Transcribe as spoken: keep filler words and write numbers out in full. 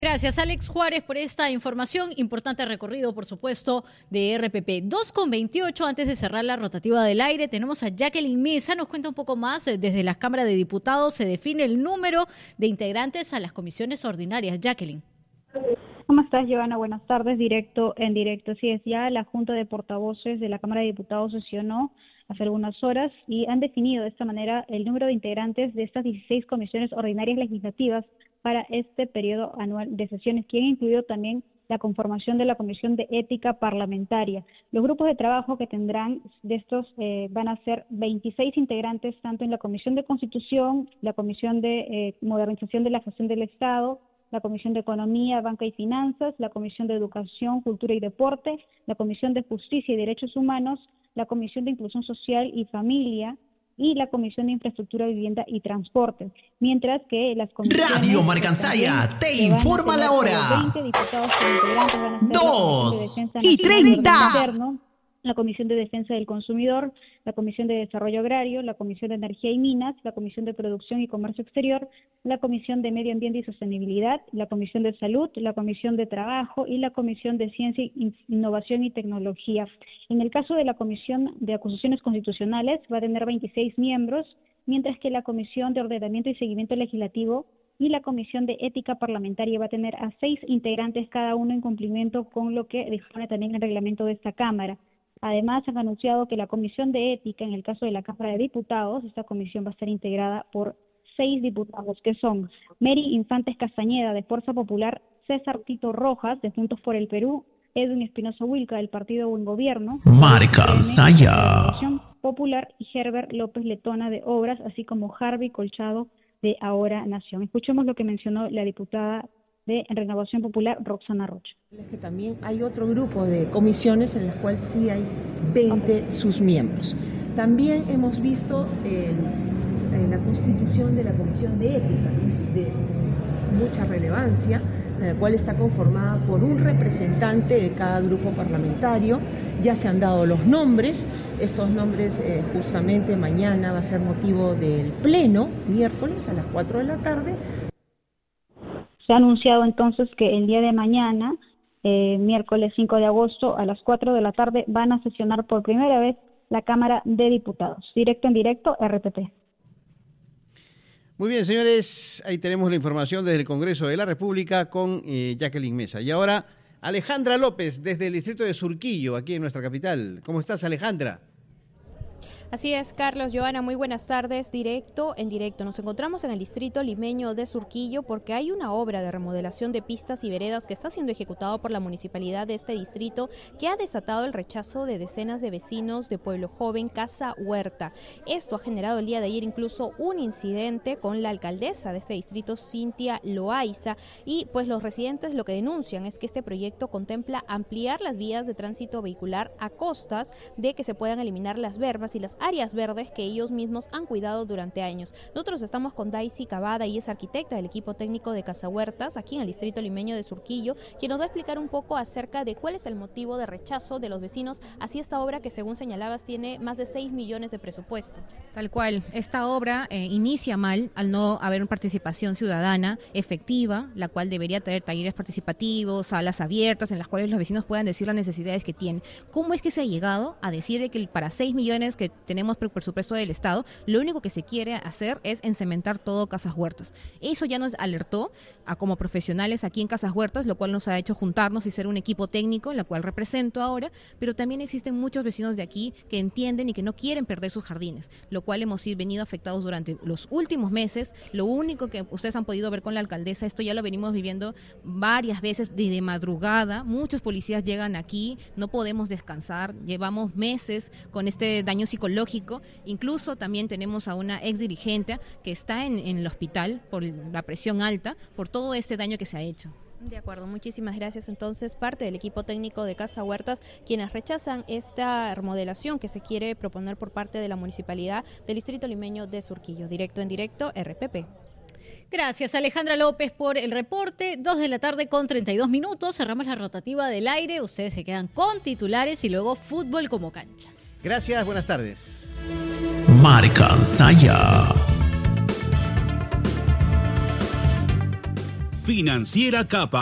Gracias, Alex Juárez, por esta información. Importante recorrido, por supuesto, de R P P. dos con veintiocho, antes de cerrar la rotativa del aire, tenemos a Jacqueline Mesa. Nos cuenta un poco más. Desde las cámaras de diputados se define el número de integrantes a las comisiones ordinarias. Jacqueline. ¿Cómo estás, Giovanna? Buenas tardes. Directo en directo. Sí, es ya la Junta de Portavoces de la Cámara de Diputados sesionó hace algunas horas y han definido de esta manera el número de integrantes de estas dieciséis comisiones ordinarias legislativas para este periodo anual de sesiones, que han incluido también la conformación de la Comisión de Ética Parlamentaria. Los grupos de trabajo que tendrán de estos eh, van a ser veintiséis integrantes, tanto en la Comisión de Constitución, la Comisión de eh, Modernización de la Gestión del Estado, la Comisión de Economía, Banca y Finanzas, la Comisión de Educación, Cultura y Deporte, la Comisión de Justicia y Derechos Humanos, la Comisión de Inclusión Social y Familia, y la Comisión de Infraestructura, Vivienda y Transporte, mientras que las comisiones... Radio Marcansaya te informa la hora. veinte diputados integrantes van a ser dos y treinta. La Comisión de Defensa del Consumidor, la Comisión de Desarrollo Agrario, la Comisión de Energía y Minas, la Comisión de Producción y Comercio Exterior, la Comisión de Medio Ambiente y Sostenibilidad, la Comisión de Salud, la Comisión de Trabajo y la Comisión de Ciencia, Innovación y Tecnología. En el caso de la Comisión de Acusaciones Constitucionales va a tener veintiséis miembros, mientras que la Comisión de Ordenamiento y Seguimiento Legislativo y la Comisión de Ética Parlamentaria va a tener a seis integrantes cada uno en cumplimiento con lo que dispone también el reglamento de esta Cámara. Además, han anunciado que la Comisión de Ética, en el caso de la Cámara de Diputados, esta comisión va a estar integrada por seis diputados, que son Mary Infantes Castañeda, de Fuerza Popular, César Tito Rojas, de Juntos por el Perú, Edwin Espinosa Wilca, del Partido Buen Gobierno, Marcansaya Popular, y Herbert López Letona, de Obras, así como Harvey Colchado, de Ahora Nación. Escuchemos lo que mencionó la diputada de Renovación Popular, Roxana Rocha. Es que también hay otro grupo de comisiones en las cuales sí hay veinte sus miembros. También hemos visto en, en la constitución de la Comisión de Ética, que es de mucha relevancia, la cual está conformada por un representante de cada grupo parlamentario. Ya se han dado los nombres. Estos nombres eh, justamente mañana va a ser motivo del pleno, miércoles a las cuatro de la tarde. Se ha anunciado entonces que el día de mañana, eh, miércoles cinco de agosto, a las cuatro de la tarde, van a sesionar por primera vez la Cámara de Diputados. Directo en directo, R P P. Muy bien, señores, ahí tenemos la información desde el Congreso de la República con eh, Jacqueline Mesa. Y ahora, Alejandra López, desde el distrito de Surquillo, aquí en nuestra capital. ¿Cómo estás, Alejandra? Así es, Carlos, Joana, muy buenas tardes. Directo en directo. Nos encontramos en el distrito limeño de Surquillo porque hay una obra de remodelación de pistas y veredas que está siendo ejecutado por la municipalidad de este distrito, que ha desatado el rechazo de decenas de vecinos de Pueblo Joven, Casa Huerta. Esto ha generado el día de ayer incluso un incidente con la alcaldesa de este distrito, Cintia Loaiza, y pues los residentes lo que denuncian es que este proyecto contempla ampliar las vías de tránsito vehicular a costas de que se puedan eliminar las verbas y las áreas verdes que ellos mismos han cuidado durante años. Nosotros estamos con Daisy Cavada, y es arquitecta del equipo técnico de Casa Huertas, aquí en el distrito limeño de Surquillo, quien nos va a explicar un poco acerca de cuál es el motivo de rechazo de los vecinos hacia esta obra que, según señalabas, tiene más de seis millones de presupuesto. Tal cual, esta obra eh, inicia mal al no haber una participación ciudadana efectiva, la cual debería traer talleres participativos, salas abiertas en las cuales los vecinos puedan decir las necesidades que tienen. ¿Cómo es que se ha llegado a decir que para seis millones que tenemos por presupuesto del Estado, lo único que se quiere hacer es encementar todo Casas Huertas? Eso ya nos alertó a como profesionales aquí en Casas Huertas, lo cual nos ha hecho juntarnos y ser un equipo técnico, la cual represento ahora, pero también existen muchos vecinos de aquí que entienden y que no quieren perder sus jardines, lo cual hemos venido afectados durante los últimos meses. Lo único que ustedes han podido ver con la alcaldesa, esto ya lo venimos viviendo varias veces de, de madrugada, muchos policías llegan aquí, no podemos descansar, llevamos meses con este daño psicológico. Incluso también tenemos a una ex dirigente que está en, en el hospital por la presión alta, por todo este daño que se ha hecho. De acuerdo, muchísimas gracias. Entonces, parte del equipo técnico de Casa Huertas, quienes rechazan esta remodelación que se quiere proponer por parte de la municipalidad del distrito limeño de Surquillo. Directo en directo, R P P. Gracias, Alejandra López, por el reporte. Dos de la tarde con treinta y dos minutos. Cerramos la rotativa del aire. Ustedes se quedan con titulares y luego fútbol como cancha. Gracias, buenas tardes. Marcansaya. Financiera Capa.